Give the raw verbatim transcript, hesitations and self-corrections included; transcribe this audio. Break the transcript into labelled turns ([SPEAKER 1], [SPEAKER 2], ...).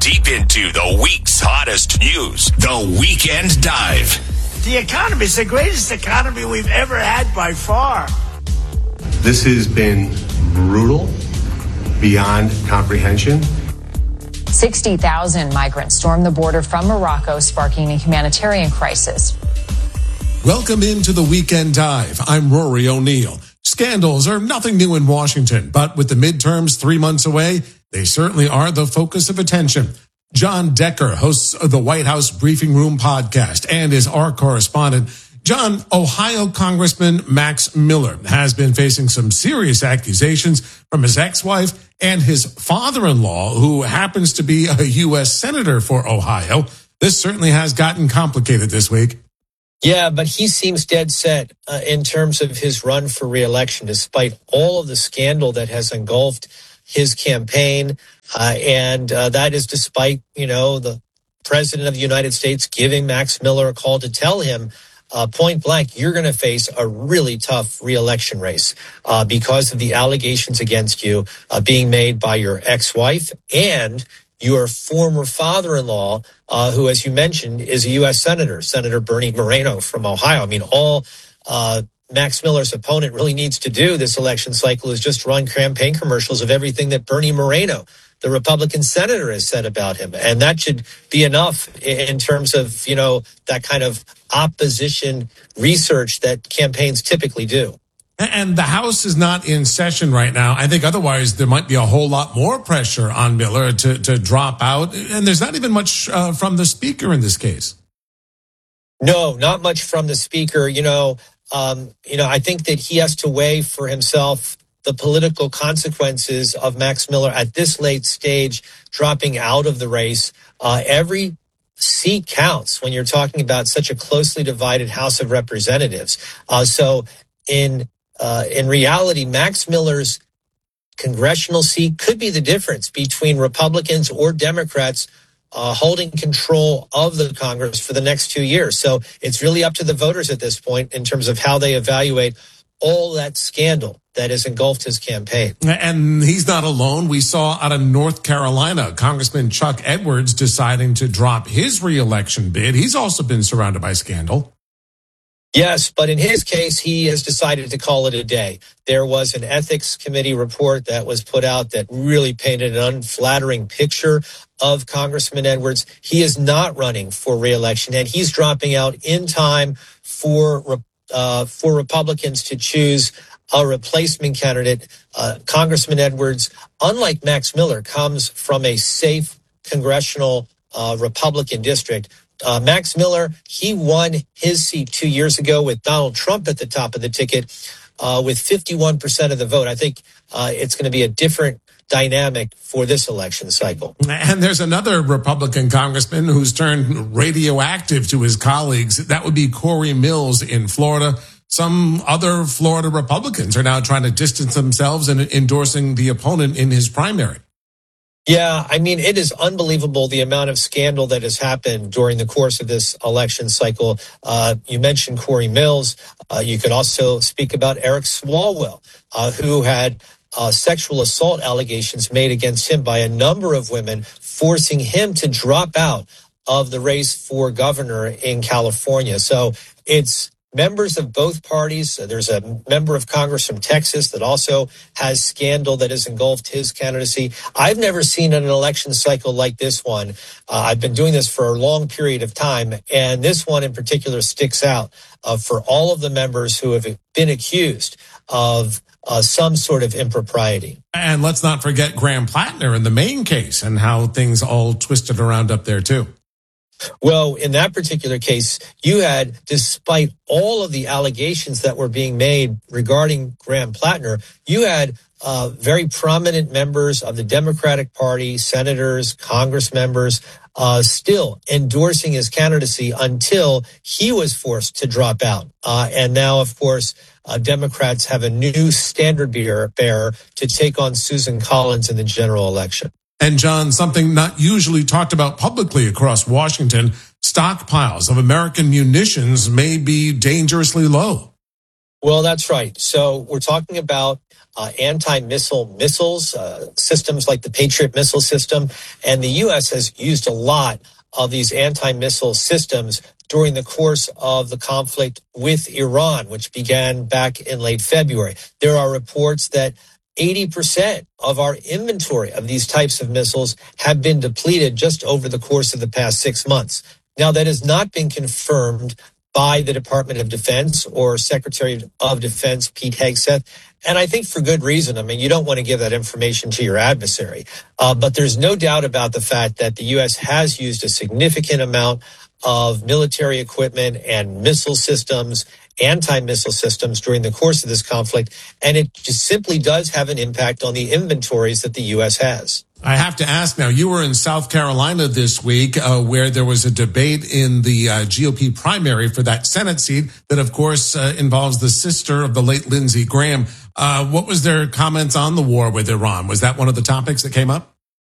[SPEAKER 1] deep into the week's hottest news. The Weekend Dive.
[SPEAKER 2] The economy is the greatest economy we've ever had by far.
[SPEAKER 3] This has been brutal, beyond comprehension.
[SPEAKER 4] sixty thousand migrants stormed the border from Morocco, sparking a humanitarian crisis.
[SPEAKER 5] Welcome into the Weekend Dive. I'm Rory O'Neill. Scandals are nothing new in Washington, but with the midterms three months away, they certainly are the focus of attention. John Decker hosts the White House Briefing Room podcast and is our correspondent. John, Ohio Congressman Max Miller has been facing some serious accusations from his ex-wife and his father-in-law, who happens to be a U S senator for Ohio. This certainly has gotten complicated this week.
[SPEAKER 6] Yeah, but he seems dead set uh, in terms of his run for re-election, despite all of the scandal that has engulfed his campaign. Uh, and uh, that is despite, you know, the president of the United States giving Max Miller a call to tell him uh, point blank, you're going to face a really tough re-election race uh, because of the allegations against you uh, being made by your ex-wife and your former father-in-law, uh, who, as you mentioned, is a U S senator, Senator Bernie Moreno from Ohio. I mean, all uh, Max Miller's opponent really needs to do this election cycle is just run campaign commercials of everything that Bernie Moreno, the Republican senator, has said about him. And that should be enough in terms of, you know, that kind of opposition research that campaigns typically do.
[SPEAKER 5] And the House is not in session right now. I think otherwise there might be a whole lot more pressure on Miller to, to drop out. And there's not even much uh, from the speaker in this case.
[SPEAKER 6] No, not much from the speaker. You know, um, you know, I think that he has to weigh for himself the political consequences of Max Miller at this late stage dropping out of the race. Uh, every seat counts when you're talking about such a closely divided House of Representatives. Uh, so in Uh, in reality, Max Miller's congressional seat could be the difference between Republicans or Democrats uh, holding control of the Congress for the next two years. So it's really up to the voters at this point in terms of how they evaluate all that scandal that has engulfed his campaign.
[SPEAKER 5] And he's not alone. We saw out of North Carolina, Congressman Chuck Edwards deciding to drop his reelection bid. He's also been surrounded by scandal.
[SPEAKER 6] Yes, but in his case, he has decided to call it a day. There was an ethics committee report that was put out that really painted an unflattering picture of Congressman Edwards. He is not running for re-election, and he's dropping out in time for uh, for Republicans to choose a replacement candidate. Uh, Congressman Edwards, unlike Max Miller, comes from a safe congressional uh, Republican district. Uh, Max Miller, he won his seat two years ago with Donald Trump at the top of the ticket uh, with fifty-one percent of the vote. I think uh, it's going to be a different dynamic for this election cycle.
[SPEAKER 5] And there's another Republican congressman who's turned radioactive to his colleagues. That would be Corey Mills in Florida. Some other Florida Republicans are now trying to distance themselves and endorsing the opponent in his primary.
[SPEAKER 6] Yeah, I mean, it is unbelievable the amount of scandal that has happened during the course of this election cycle. Uh, you mentioned Corey Mills. Uh, you could also speak about Eric Swalwell, uh, who had uh, sexual assault allegations made against him by a number of women, forcing him to drop out of the race for governor in California. So it's members of both parties. There's a member of Congress from Texas that also has scandal that has engulfed his candidacy. I've never seen an election cycle like this one. Uh, I've been doing this for a long period of time, and this one in particular sticks out uh, for all of the members who have been accused of uh, some sort of impropriety.
[SPEAKER 5] And let's not forget Graham Plattner in the Maine case and how things all twisted around up there too.
[SPEAKER 6] Well, in that particular case, you had, despite all of the allegations that were being made regarding Graham Plattner, you had uh, very prominent members of the Democratic Party, senators, Congress members, uh, still endorsing his candidacy until he was forced to drop out. Uh, and now, of course, uh, Democrats have a new standard bearer to take on Susan Collins in the general election.
[SPEAKER 5] And John, something not usually talked about publicly across Washington, stockpiles of American munitions may be dangerously low.
[SPEAKER 6] Well, that's right. So we're talking about uh, anti-missile missiles, uh, systems like the Patriot missile system. And the U S has used a lot of these anti-missile systems during the course of the conflict with Iran, which began back in late February. There are reports that eighty percent of our inventory of these types of missiles have been depleted just over the course of the past six months. Now, that has not been confirmed by the Department of Defense or Secretary of Defense Pete Hegseth, and I think for good reason. I mean, you don't want to give that information to your adversary, uh, but there's no doubt about the fact that the U S has used a significant amount of military equipment and missile systems, anti-missile systems during the course of this conflict, and it just simply does have an impact on the inventories that the U S has.
[SPEAKER 5] I have to ask now, you were in South Carolina this week uh, where there was a debate in the uh, G O P primary for that Senate seat that, of course, uh, involves the sister of the late Lindsey Graham. Uh, what was their comments on the war with Iran? Was that one of the topics that came up?